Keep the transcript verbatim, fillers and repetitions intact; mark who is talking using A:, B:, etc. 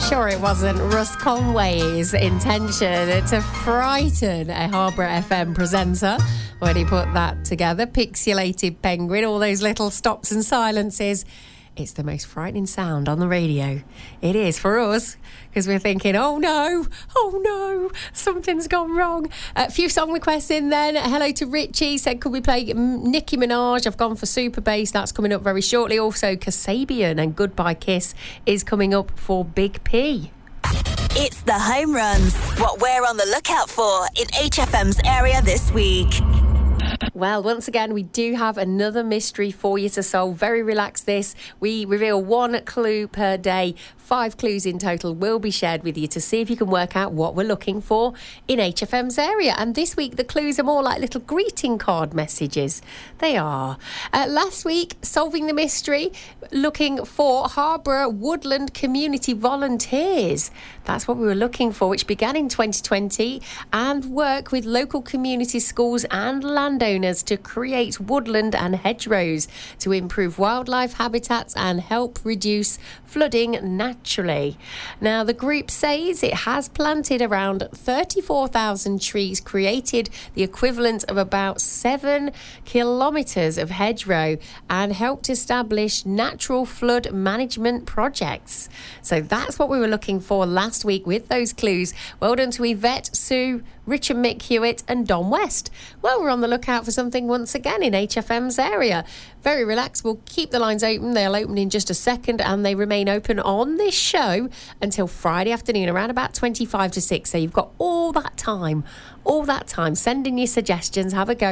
A: Sure, it wasn't Russ Conway's intention to frighten a Harbour F M presenter when he put that together. Pixelated penguin, all those little stops and silences. It's the most frightening sound on the radio. It is for us, because we're thinking, oh no, oh no, something's gone wrong. A few song requests in then. Hello to Richie, said, could we play Nicki Minaj? I've gone for Super Bass. That's coming up very shortly. Also, Kasabian and Goodbye Kiss is coming up for Big P.
B: It's the home runs, what we're on the lookout for in H F M's area this week.
A: Well, once again, we do have another mystery for you to solve. Very relaxed this. We reveal one clue per day. Five clues in total will be shared with you to see if you can work out what we're looking for in H F M's area. And this week, the clues are more like little greeting card messages. They are. Uh, last week, solving the mystery, looking for Harbour Woodland Community Volunteers. That's what we were looking for, which began in twenty twenty and work with local community schools and landowners to create woodland and hedgerows to improve wildlife habitats and help reduce flooding naturally. Now, the group says it has planted around thirty-four thousand trees, created the equivalent of about seven kilometres of hedgerow, and helped establish natural flood management projects. So that's what we were looking for last week with those clues. Well done to Yvette, Sue, Richard Mick Hewitt and Don West. Well, we're on the lookout for something once again in H F M's area. Very relaxed. We'll keep the lines open. They'll open in just a second, and they remain open on this show until Friday afternoon around about twenty-five to six. So you've got all that time, all that time. Send in your suggestions. Have a go.